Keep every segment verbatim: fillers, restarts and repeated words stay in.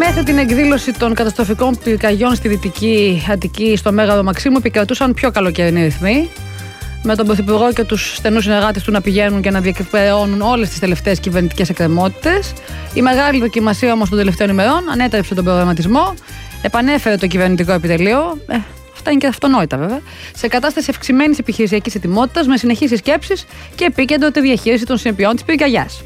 Μέχρι την εκδήλωση των καταστροφικών πυρκαγιών στη Δυτική Αττική στο Μέγαρο Μαξίμου επικρατούσαν πιο καλοκαιρινοί ρυθμοί, με τον Πρωθυπουργό και τους στενούς συνεργάτες του να πηγαίνουν και να διεκπαιρεώνουν όλες τις τελευταίες κυβερνητικές εκκρεμότητες. Η μεγάλη δοκιμασία όμως των τελευταίων ημερών ανέτρεψε τον προγραμματισμό, επανέφερε το κυβερνητικό επιτελείο. Ε, αυτά είναι και αυτονόητα βέβαια. Σε κατάσταση αυξημένης επιχειρησιακής ετοιμότητας, με συνεχείς συσκέψεις και επίκεντρο τη διαχείριση των συνεπειών της πυρκαγιάς.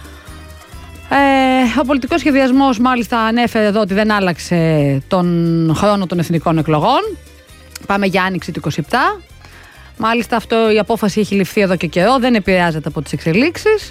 Ε, ο πολιτικός σχεδιασμός μάλιστα ανέφερε εδώ ότι δεν άλλαξε τον χρόνο των εθνικών εκλογών. Πάμε για άνοιξη του είκοσι επτά. Μάλιστα αυτό η απόφαση έχει ληφθεί εδώ και καιρό, δεν επηρεάζεται από τις εξελίξεις.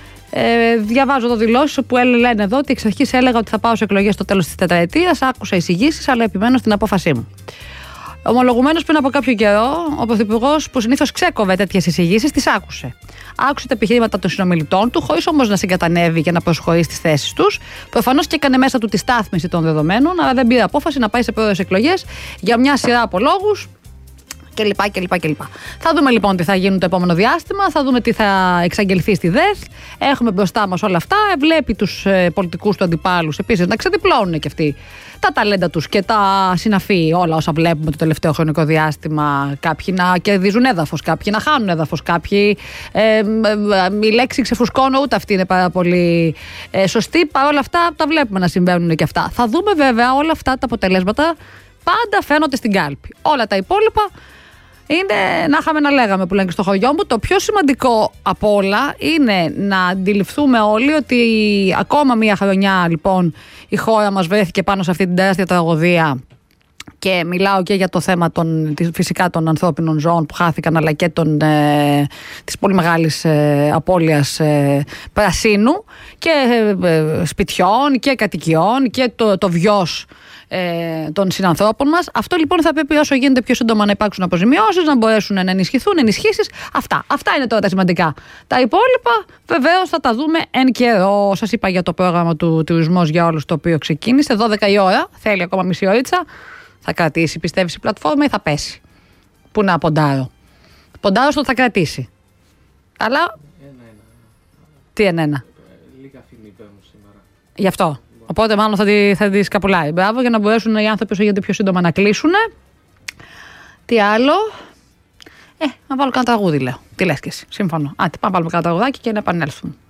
Ε, διαβάζω εδώ δηλώσεις όπου λένε εδώ ότι εξ αρχής έλεγα ότι θα πάω σε εκλογές στο τέλος της τετραετίας, άκουσα εισηγήσεις, αλλά επιμένω στην απόφασή μου. Ομολογουμένως πριν από κάποιο καιρό, ο Πρωθυπουργός, που συνήθως ξέκοβε τέτοιες εισηγήσεις, τις άκουσε. Άκουσε τα επιχειρήματα των συνομιλητών του, χωρίς όμως να συγκατανεύει και να προσχωρεί στις θέσεις τους. Προφανώς και έκανε μέσα του τη στάθμιση των δεδομένων, αλλά δεν πήρε απόφαση να πάει σε πρόορες εκλογές για μια σειρά από λόγους. Κλπ, κλπ, κλπ. Θα δούμε λοιπόν τι θα γίνει το επόμενο διάστημα, θα δούμε τι θα εξαγγελθεί στη ΔΕΘ. Έχουμε μπροστά μας όλα αυτά. Βλέπει τους ε, πολιτικούς του αντιπάλους επίσης να ξεδιπλώνουν και αυτοί τα ταλέντα τους και τα συναφή, όλα όσα βλέπουμε το τελευταίο χρονικό διάστημα. Κάποιοι να κερδίζουν έδαφος, κάποιοι να χάνουν έδαφος, κάποιοι. Ε, ε, η λέξη ξεφουσκώνω, ούτε αυτή είναι πάρα πολύ ε, σωστή. Παρ' όλα αυτά τα βλέπουμε να συμβαίνουν και αυτά. Θα δούμε βέβαια όλα αυτά τα αποτελέσματα πάντα φαίνονται στην κάλπη. Όλα τα υπόλοιπα. Είναι να είχαμε να λέγαμε που λένε και στο χωριό μου. Το πιο σημαντικό από όλα είναι να αντιληφθούμε όλοι ότι ακόμα μία χρονιά λοιπόν η χώρα μας βρέθηκε πάνω σε αυτή την τεράστια τραγωδία, και μιλάω και για το θέμα των, φυσικά των ανθρώπινων ζώων που χάθηκαν, αλλά και των, ε, της πολύ μεγάλης ε, απώλειας ε, πρασίνου και ε, σπιτιών και κατοικιών και το, το βιός ε, των συνανθρώπων μας. Αυτό λοιπόν θα πρέπει όσο γίνεται πιο σύντομα να υπάρξουν αποζημιώσεις, να μπορέσουν να ενισχυθούν, ενισχύσεις. Αυτά. Αυτά είναι τώρα τα σημαντικά. Τα υπόλοιπα βεβαίως θα τα δούμε εν καιρό. Σας είπα για το πρόγραμμα του Τουρισμός για Όλους, το οποίο ξεκίνησε δώδεκα η ώρα, θέλει ακόμα μισή ωρίτσα. Θα κρατήσει, πιστεύεις, η πλατφόρμα ή θα πέσει? Πού να ποντάρω? Ποντάρω στο ότι θα κρατήσει. Αλλά. Ένα-ένα. Τι ένα-ένα? Λίγα φήμη παίρνουν σήμερα. Γι' αυτό. Οπότε μάλλον θα τη, θα τη σκαπουλάει. Μπράβο, για να μπορέσουν οι άνθρωποι όσο γίνεται πιο σύντομα να κλείσουν. Τι άλλο? Ε, να βάλω κανένα τραγούδι, λέω. Τι λες και εσύ? Σύμφωνο. Άντε, πάμε να βάλουμε κανένα τραγουδάκι και να επανέλθουμε.